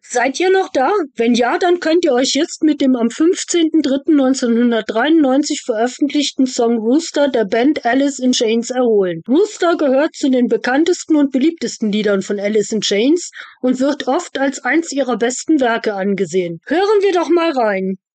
Seid ihr noch da? Wenn ja, dann könnt ihr euch jetzt mit dem am 15.03.1993 veröffentlichten Song Rooster der Band Alice in Chains erholen. Rooster gehört zu den bekanntesten und beliebtesten Liedern von Alice in Chains und wird oft als eins ihrer besten Werke angesehen. Hören wir doch mal rein.